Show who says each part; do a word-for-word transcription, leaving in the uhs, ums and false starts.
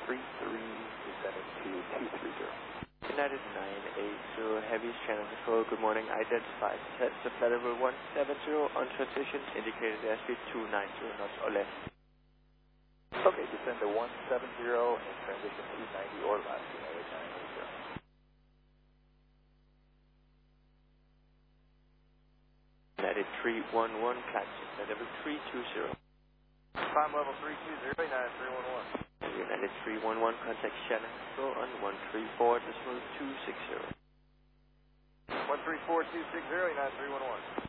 Speaker 1: three three, descending to two three zero.
Speaker 2: United nine eight zero, Heavy Channel Control, good morning. Identified test of level one seven zero on transition, indicated airspeed two nine zero knots or less.
Speaker 1: Okay, descend to one seven zero and transition two ninety or less, United nine eight zero.
Speaker 2: United three one one, Claxon, level three two zero.
Speaker 3: Climb level three two zero, United three one one.
Speaker 2: United three one one, contact Shannon Control on one three four decimal two six zero.
Speaker 3: one three four two six zero, United three one one.